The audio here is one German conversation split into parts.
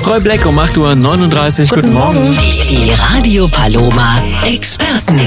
Roy Black um 8:39 Uhr. Guten Morgen. Die Radio Paloma Experten.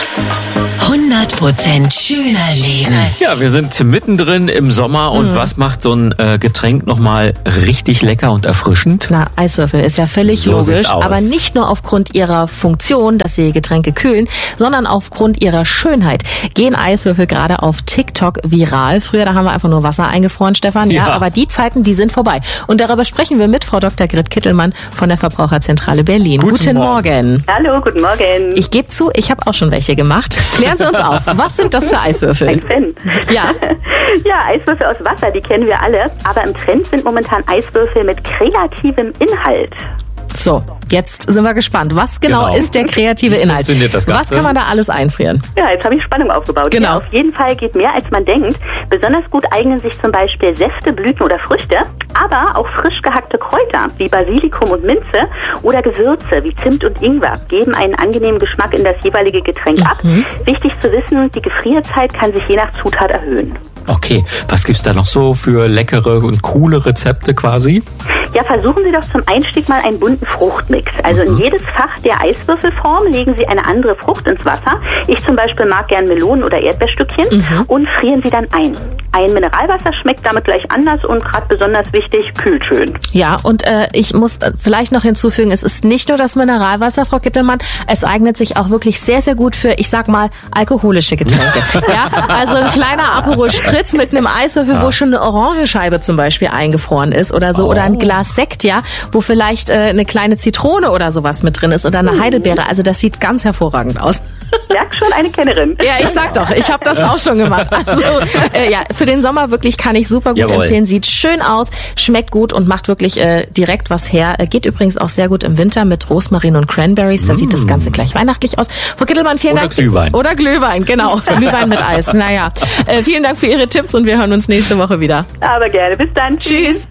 100% schöner Leben. Ja, wir sind mittendrin im Sommer und was macht so ein Getränk nochmal richtig lecker und erfrischend? Na, Eiswürfel ist ja völlig So sieht's logisch, aus. aber nicht nur aufgrund ihrer Funktion, dass sie Getränke kühlen, sondern aufgrund ihrer Schönheit gehen Eiswürfel gerade auf TikTok viral. Früher, da haben wir einfach nur Wasser eingefroren, Stefan. Ja, Ja. aber die Zeiten, die sind vorbei. Und darüber sprechen wir mit Frau Dr. Grit Kittelmann von der Verbraucherzentrale Berlin. Guten Morgen. Hallo, guten Morgen. Ich gebe zu, ich habe auch schon welche gemacht. Klären Sie uns auf. Was sind das für Eiswürfel? Ein Trend. Ja. Ja, Eiswürfel aus Wasser, die kennen wir alle. Aber im Trend sind momentan Eiswürfel mit kreativem Inhalt. So, jetzt sind wir gespannt. Was genau Genau. ist der kreative Wie Inhalt? funktioniert das Ganze? Was kann man da alles einfrieren? Ja, jetzt habe ich Spannung aufgebaut. Genau. Ja, auf jeden Fall geht mehr, als man denkt. Besonders gut eignen sich zum Beispiel Säfte, Blüten oder Früchte, aber auch frisch gehackte Kräuter wie Basilikum und Minze oder Gewürze wie Zimt und Ingwer geben einen angenehmen Geschmack in das jeweilige Getränk ab. Wichtig zu wissen, die Gefrierzeit kann sich je nach Zutat erhöhen. Okay, was gibt's da noch so für leckere und coole Rezepte quasi? Ja, versuchen Sie doch zum Einstieg mal einen bunten Fruchtmix. Also in jedes Fach der Eiswürfelform legen Sie eine andere Frucht ins Wasser. Ich zum Beispiel mag gern Melonen- oder Erdbeerstückchen und frieren sie dann ein. Ein Mineralwasser schmeckt damit gleich anders und gerade besonders wichtig, kühlt schön. Ja, und ich muss vielleicht noch hinzufügen, es ist nicht nur das Mineralwasser, Frau Kittelmann, es eignet sich auch wirklich sehr, sehr gut für, ich sag mal, alkoholische Getränke. Ja, also ein kleiner Aperol Spritz mit einem Eiswürfel, wo schon eine Orangenscheibe zum Beispiel eingefroren ist oder so, oder ein Glas Sekt, ja, wo vielleicht eine kleine Zitrone oder sowas mit drin ist oder eine Heidelbeere. Also das sieht ganz hervorragend aus. Merk schon, eine Kennerin. Ja, ich sag doch, ich habe das auch schon gemacht. Also ja, für den Sommer wirklich kann ich super gut Jawohl. empfehlen. Sieht schön aus, schmeckt gut und macht wirklich direkt was her. Geht übrigens auch sehr gut im Winter mit Rosmarin und Cranberries. Da sieht das Ganze gleich weihnachtlich aus. Frau Kittelmann, vielen Oder Dank. Glühwein. Oder Glühwein, genau. Glühwein mit Eis. Naja, vielen Dank für Ihre Tipps und wir hören uns nächste Woche wieder. Aber gerne. Bis dann. Tschüss.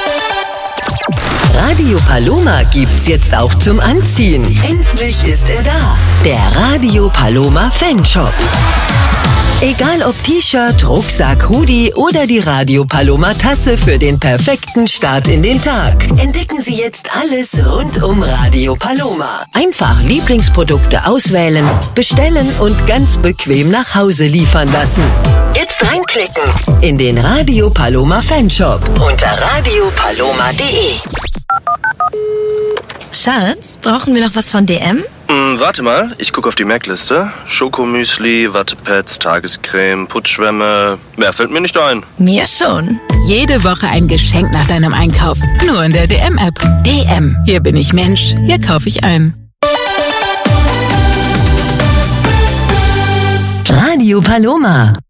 Radio Paloma gibt's jetzt auch zum Anziehen. Endlich ist er da. Der Radio Paloma Fanshop. Egal ob T-Shirt, Rucksack, Hoodie oder die Radio Paloma Tasse für den perfekten Start in den Tag. Entdecken Sie jetzt alles rund um Radio Paloma. Einfach Lieblingsprodukte auswählen, bestellen und ganz bequem nach Hause liefern lassen. Jetzt reinklicken in den Radio Paloma Fanshop unter radiopaloma.de. Schatz, brauchen wir noch was von DM? Warte mal, ich gucke auf die Merkliste. Schokomüsli, Wattepads, Tagescreme, Putzschwämme. Mehr fällt mir nicht ein. Mir schon. Jede Woche ein Geschenk nach deinem Einkauf. Nur in der DM-App. DM. Hier bin ich Mensch. Hier kaufe ich ein. Radio Paloma.